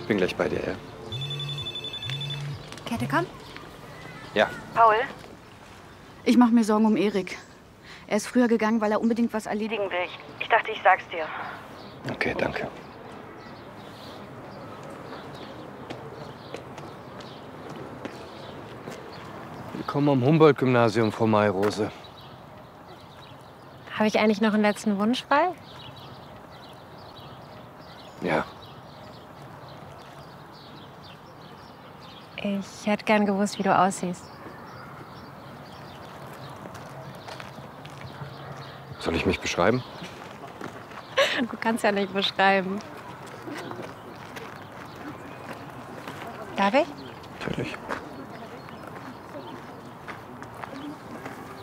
Bin gleich bei dir, ja. Käthe, komm. Ja. Paul? Ich mache mir Sorgen um Erik. Er ist früher gegangen, weil er unbedingt was erledigen will. Ich dachte, ich sag's dir. Okay, danke. Willkommen am Humboldt-Gymnasium, Frau Mayrose. Habe ich eigentlich noch einen letzten Wunsch frei? Ja. Ich hätte gern gewusst, wie du aussiehst. Soll ich mich beschreiben? Du kannst ja nicht beschreiben. Darf ich? Natürlich.